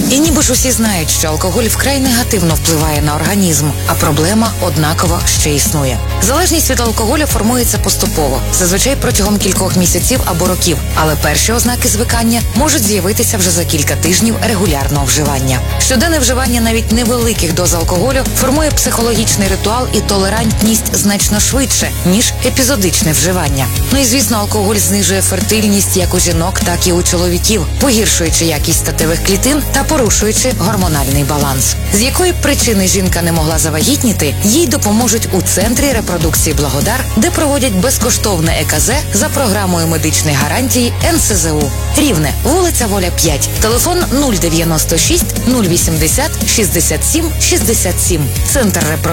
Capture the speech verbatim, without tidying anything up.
І ніби ж усі знають, що алкоголь вкрай негативно впливає на організм, а проблема однаково ще існує. Залежність від алкоголю формується поступово, зазвичай протягом кількох місяців або років, але перші ознаки звикання можуть з'явитися вже за кілька тижнів регулярного вживання. Щоденне вживання навіть невеликих доз алкоголю формує психологічний ритуал і толерантність значно швидше, ніж епізодичне вживання. Ну і звісно, алкоголь знижує фертильність як у жінок, так і у чоловіків, погіршуючи якість статевих клітин та порушуючи гормональний баланс. З якої причини жінка не могла завагітніти, їй допоможуть у Центрі репродукції «Благодар», де проводять безкоштовне е ка зе за програмою медичної гарантії ен се зе у. Рівне, вулиця Воля, п'ять. Телефон нуль дев'яносто шість нуль вісімдесят шістдесят сім шістдесят сім. Центр репродукції